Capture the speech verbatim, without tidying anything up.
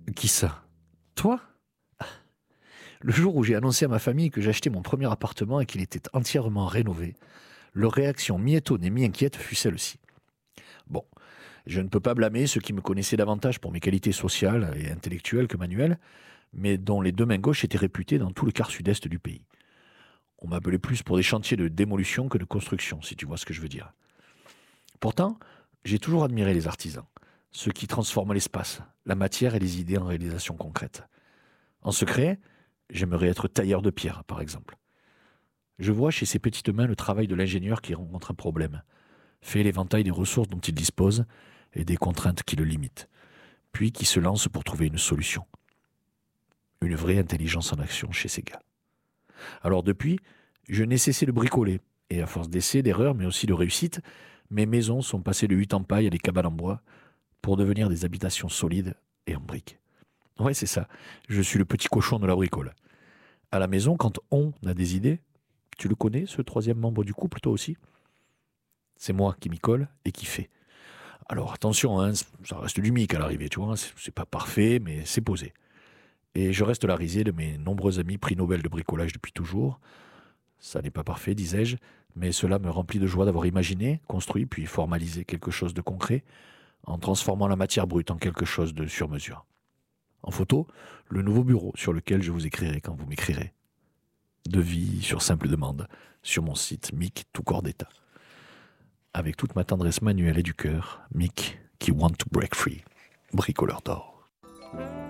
Qui ça? Toi? Le jour où j'ai annoncé à ma famille que j'achetais mon premier appartement et qu'il était entièrement rénové, leur réaction mi-étonnée, mi-inquiète fut celle-ci. Bon, je ne peux pas blâmer ceux qui me connaissaient davantage pour mes qualités sociales et intellectuelles que manuelles, mais dont les deux mains gauches étaient réputées dans tout le quart sud-est du pays. On m'appelait plus pour des chantiers de démolition que de construction, si tu vois ce que je veux dire. Pourtant, j'ai toujours admiré les artisans, ceux qui transforment l'espace, la matière et les idées en réalisations concrètes. En secret, j'aimerais être tailleur de pierre, par exemple. Je vois chez ces petites mains le travail de l'ingénieur qui rencontre un problème, fait l'éventail des ressources dont il dispose et des contraintes qui le limitent, puis qui se lance pour trouver une solution. Une vraie intelligence en action chez ces gars. Alors depuis, je n'ai cessé de bricoler, et à force d'essais, d'erreurs, mais aussi de réussites, mes maisons sont passées de huit en paille à des cabanes en bois pour devenir des habitations solides et en briques. Ouais, c'est ça, je suis le petit cochon de la bricole. À la maison, quand on a des idées, tu le connais, ce troisième membre du couple, toi aussi? C'est moi qui m'y colle et qui fait. Alors attention, hein, ça reste du mic à l'arrivée, tu vois, c'est, c'est pas parfait, mais c'est posé. Et je reste la risée de mes nombreux amis prix Nobel de bricolage depuis toujours. Ça n'est pas parfait, disais-je, mais cela me remplit de joie d'avoir imaginé, construit, puis formalisé quelque chose de concret, en transformant la matière brute en quelque chose de sur-mesure. En photo, le nouveau bureau sur lequel je vous écrirai quand vous m'écrirez. Devis sur simple demande, sur mon site Mick tout corps d'état. Avec toute ma tendresse manuelle et du cœur, Mick qui want to break free, bricoleur d'or.